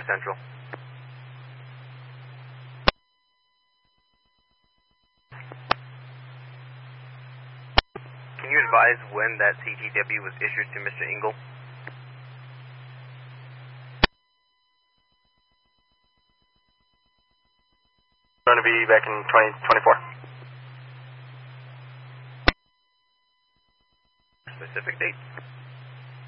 Central. Can you advise when that CTW was issued to Mr. Engel? Going to be back in 2024. Specific date?